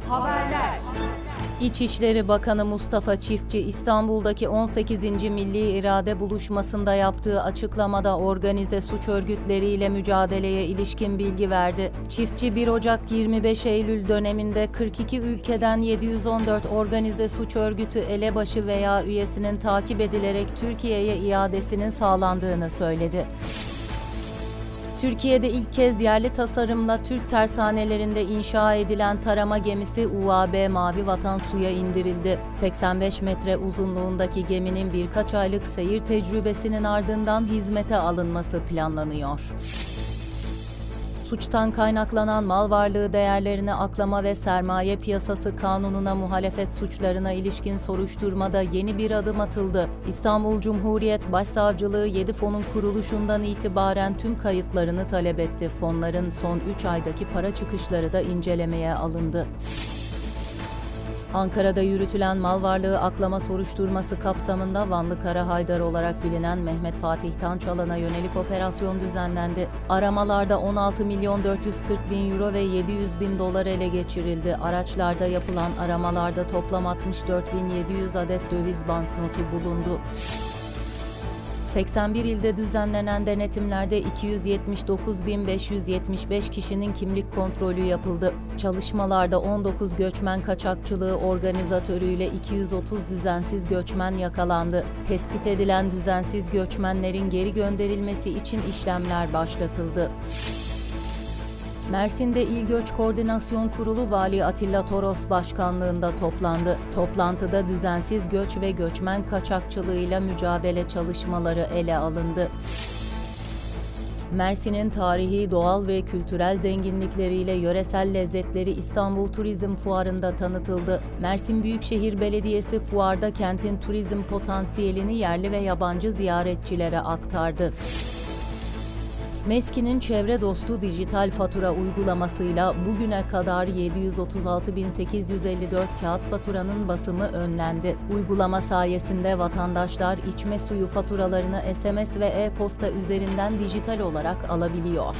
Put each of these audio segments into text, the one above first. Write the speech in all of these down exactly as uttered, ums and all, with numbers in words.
Haberler. İçişleri Bakanı Mustafa Çiftçi, İstanbul'daki on sekizinci Milli İrade Buluşması'nda yaptığı açıklamada organize suç örgütleriyle mücadeleye ilişkin bilgi verdi. Çiftçi, bir Ocak yirmi beş Eylül döneminde kırk iki ülkeden yedi yüz on dört organize suç örgütü elebaşı veya üyesinin takip edilerek Türkiye'ye iadesinin sağlandığını söyledi. Türkiye'de ilk kez yerli tasarımla Türk tersanelerinde inşa edilen tarama gemisi U A B Mavi Vatan suya indirildi. seksen beş metre uzunluğundaki geminin birkaç aylık seyir tecrübesinin ardından hizmete alınması planlanıyor. Suçtan kaynaklanan mal varlığı değerlerini aklama ve sermaye piyasası kanununa muhalefet suçlarına ilişkin soruşturmada yeni bir adım atıldı. İstanbul Cumhuriyet Başsavcılığı yedi fonun kuruluşundan itibaren tüm kayıtlarını talep etti. Fonların son üç aydaki para çıkışları da incelemeye alındı. Ankara'da yürütülen mal varlığı aklama soruşturması kapsamında Vanlı Kara Haydar olarak bilinen Mehmet Fatih Tançalan'a yönelik operasyon düzenlendi. Aramalarda on altı milyon dört yüz kırk bin euro ve yedi yüz bin dolar ele geçirildi. Araçlarda yapılan aramalarda toplam altmış dört bin yedi yüz adet döviz banknotu bulundu. seksen bir ilde düzenlenen denetimlerde iki yüz yetmiş dokuz bin beş yüz yetmiş beş kişinin kimlik kontrolü yapıldı. Çalışmalarda on dokuz göçmen kaçakçılığı organizatörüyle iki yüz otuz düzensiz göçmen yakalandı. Tespit edilen düzensiz göçmenlerin geri gönderilmesi için işlemler başlatıldı. Mersin'de İl Göç Koordinasyon Kurulu Vali Atilla Toros başkanlığında toplandı. Toplantıda düzensiz göç ve göçmen kaçakçılığıyla mücadele çalışmaları ele alındı. Mersin'in tarihi, doğal ve kültürel zenginlikleriyle yöresel lezzetleri İstanbul Turizm Fuarı'nda tanıtıldı. Mersin Büyükşehir Belediyesi fuarda kentin turizm potansiyelini yerli ve yabancı ziyaretçilere aktardı. Meski'nin çevre dostu dijital fatura uygulamasıyla bugüne kadar yedi yüz otuz altı bin sekiz yüz elli dört kağıt faturanın basımı önlendi. Uygulama sayesinde vatandaşlar içme suyu faturalarını S M S ve e-posta üzerinden dijital olarak alabiliyor.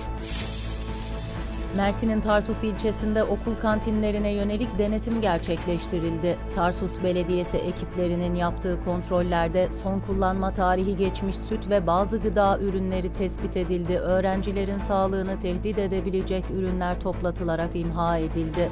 Mersin'in Tarsus ilçesinde okul kantinlerine yönelik denetim gerçekleştirildi. Tarsus Belediyesi ekiplerinin yaptığı kontrollerde son kullanma tarihi geçmiş süt ve bazı gıda ürünleri tespit edildi. Öğrencilerin sağlığını tehdit edebilecek ürünler toplatılarak imha edildi.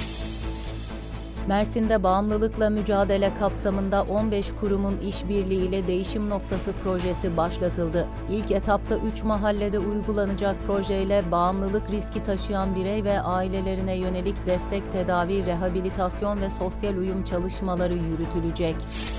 Mersin'de bağımlılıkla mücadele kapsamında on beş kurumun işbirliğiyle Değişim Noktası projesi başlatıldı. İlk etapta üç mahallede uygulanacak projeyle bağımlılık riski taşıyan birey ve ailelerine yönelik destek, tedavi, rehabilitasyon ve sosyal uyum çalışmaları yürütülecek.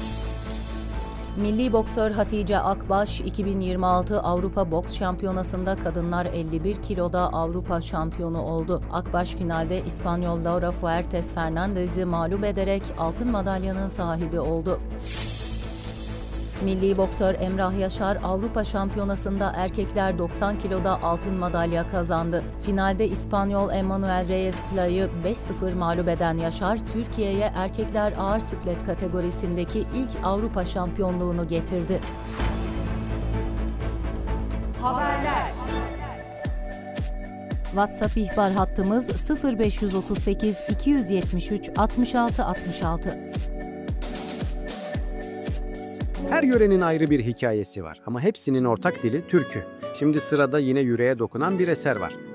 Milli boksör Hatice Akbaş, iki bin yirmi altı Avrupa Boks Şampiyonası'nda kadınlar elli bir kiloda Avrupa şampiyonu oldu. Akbaş finalde İspanyol Laura Fuertes Fernandez'i mağlup ederek altın madalyanın sahibi oldu. Milli boksör Emrah Yaşar, Avrupa Şampiyonası'nda erkekler doksan kiloda altın madalya kazandı. Finalde İspanyol Emmanuel Reyes Play'ı beş sıfır mağlup eden Yaşar, Türkiye'ye erkekler ağır siklet kategorisindeki ilk Avrupa şampiyonluğunu getirdi. Haberler. WhatsApp ihbar hattımız sıfır beş otuz sekiz iki yüz yetmiş üç altmış altı altmış altı. Her yörenin ayrı bir hikayesi var ama hepsinin ortak dili türkü. Şimdi sırada yine yüreğe dokunan bir eser var.